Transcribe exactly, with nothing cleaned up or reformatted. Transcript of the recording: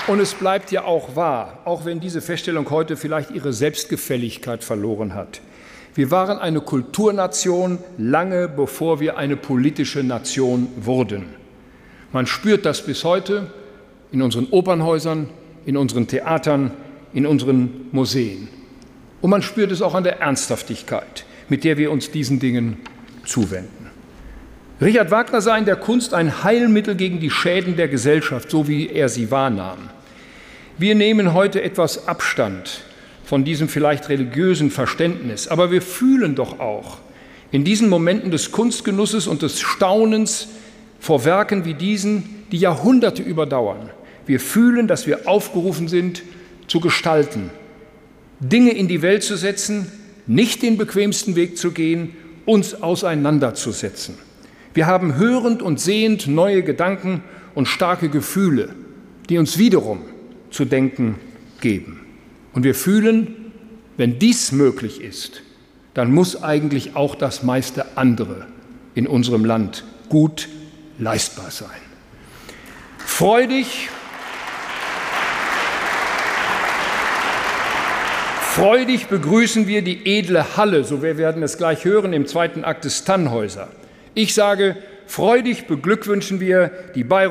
Und es bleibt ja auch wahr, auch wenn diese Feststellung heute vielleicht ihre Selbstgefälligkeit verloren hat. Wir waren eine Kulturnation lange bevor wir eine politische Nation wurden. Man spürt das bis heute in unseren Opernhäusern, in unseren Theatern, in unseren Museen. Und man spürt es auch an der Ernsthaftigkeit, mit der wir uns diesen Dingen zuwenden. Richard Wagner sah in der Kunst ein Heilmittel gegen die Schäden der Gesellschaft, so wie er sie wahrnahm. Wir nehmen heute etwas Abstand von diesem vielleicht religiösen Verständnis, aber wir fühlen doch auch in diesen Momenten des Kunstgenusses und des Staunens vor Werken wie diesen, die Jahrhunderte überdauern. Wir fühlen, dass wir aufgerufen sind, zu gestalten, Dinge in die Welt zu setzen, nicht den bequemsten Weg zu gehen, uns auseinanderzusetzen. Wir haben hörend und sehend neue Gedanken und starke Gefühle, die uns wiederum zu denken geben. Und wir fühlen, wenn dies möglich ist, dann muss eigentlich auch das meiste andere in unserem Land gut leistbar sein. Freudig, freudig begrüßen wir die edle Halle, so wir werden es gleich hören im zweiten Akt des Tannhäuser. Ich sage, freudig beglückwünschen wir die Bayreuther